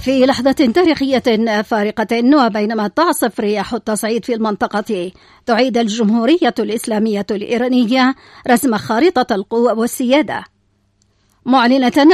في لحظة تاريخية فارقة وبينما تعصف رياح التصعيد في المنطقة، تعيد الجمهورية الإسلامية الإيرانية رسم خارطة القوى والسيادة، معلنة